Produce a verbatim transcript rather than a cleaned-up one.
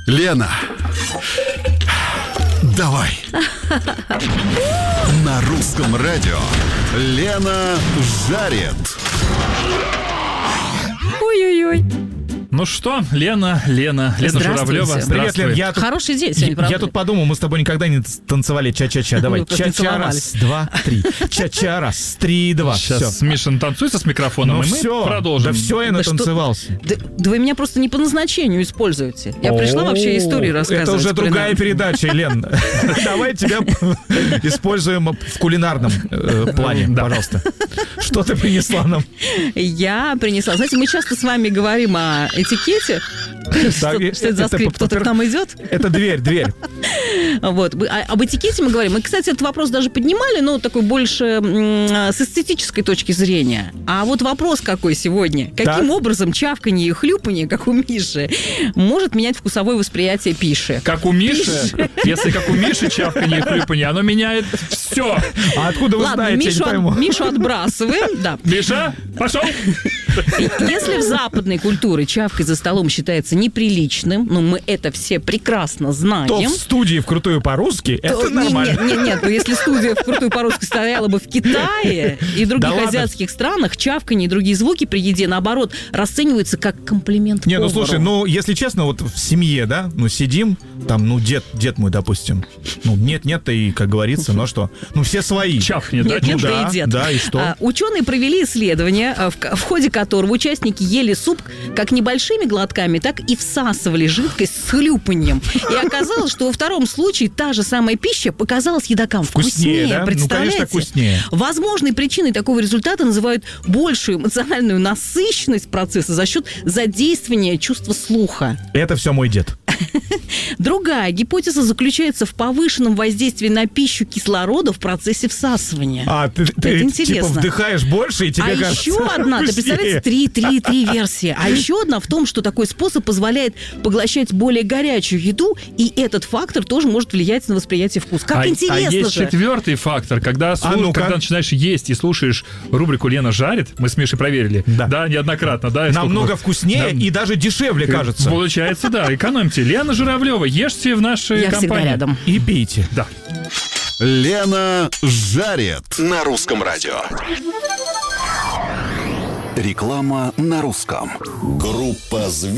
Лена, давай. На русском радио Лена жарит. Ой-ой-ой. Ну что, Лена, Лена, Лена Журавлева. Привет, Лен. Я тут, Хороший день сегодня, я, правда? я тут подумал, мы с тобой никогда не танцевали ча-ча-ча. Давай, Мы просто не ча-ча, раз, два, три. Ча-ча, раз, три, два. Сейчас Все. Миша танцуется с микрофоном, Ну и мы все, продолжим. да все, я Да что- натанцевался. Да, да вы меня просто не по назначению используете. Я пришла вообще истории рассказывать. Это уже другая кулинарные. передача, Лен. Давай тебя используем в кулинарном э, плане, Да. пожалуйста. Что ты принесла нам? Я принесла. Знаете, мы часто с вами говорим о этикете. Что, и- что это за это скрип? Кто-то попер- к нам идет? Это дверь, дверь. Вот. Мы- а- об этикете мы говорим. Мы, кстати, этот вопрос даже поднимали, но такой больше м, с эстетической точки зрения. А вот вопрос какой сегодня. Каким Так. образом чавканье и хлюпанье, как у Миши, может менять вкусовое восприятие пищи? Как у Миши, если как у Миши чавканье и хлюпанье, оно меняет все. А откуда вы Ладно, знаете, я Мишу, не пойму. от- Мишу отбрасываем. Да. Миша, пошел. Если в западной культуре чавкать за столом считается неприличным, ну мы это все прекрасно знаем. То в студии вкрутую по-русски, то- это не- нормально. Нет, нет, нет, но если студия вкрутую по-русски стояла бы в Китае и других Да ладно? азиатских странах, чавканье и другие звуки при еде, наоборот, расцениваются как комплимент Не, ну повару. слушай, ну если честно, вот в семье, да, ну сидим, там, ну дед, дед мой, допустим, ну нет-нет, и как говорится, ну что, ну все свои. Чавкнет, да? Нет, нет, Ну да, да, и дед. да, и что? А, ученые провели исследование, а, в, ко- в ходе которого участники ели суп как небольшими глотками, так и всасывали жидкость с хлюпаньем. И оказалось, что во втором случае та же самая пища показалась едокам Вкуснее, вкуснее. да? Ну, Представляете? конечно, вкуснее. Возможной причиной такого результата называют большую эмоциональную насыщенность процесса за счет задействования чувства слуха. Это все мой дед. Другая гипотеза заключается в повышенном воздействии на пищу кислорода в процессе всасывания. А ты, ты Это типа интересно. вдыхаешь больше, и тебе А кажется еще одна, ты вкуснее. представляете, три, три, три версии. А еще одна в том, что такой способ позволяет поглощать более горячую еду, и этот фактор тоже может влиять на восприятие вкуса. Как а, интересно а есть же. четвертый фактор, когда, слу- А ну-ка. когда начинаешь есть и слушаешь рубрику «Лена жарит», мы с Мишей проверили, Да. неоднократно, да? и сколько Намного мы- вкуснее Да. и даже дешевле, кажется. Получается, да, экономьте. Лена Журавлева, ешьте в нашей Я всегда компании. рядом. И пейте. Да. Лена жарит. На русском радио. Реклама на русском. Группа «Звезд».